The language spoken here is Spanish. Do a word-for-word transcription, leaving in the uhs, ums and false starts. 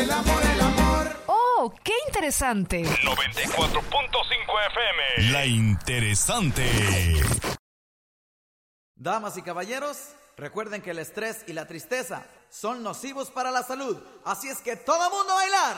el amor, el amor. ¡Oh, qué interesante! noventa y cuatro punto cinco F M. La interesante. Damas y caballeros, recuerden que el estrés y la tristeza son nocivos para la salud. Así es que todo mundo a bailar.